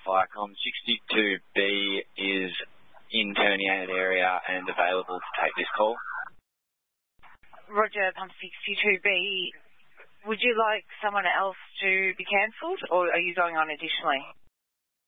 Viacom. 62B is in Terniated area and available to take this call. Roger, pump 62B. Would you like someone else to be cancelled, or are you going on additionally?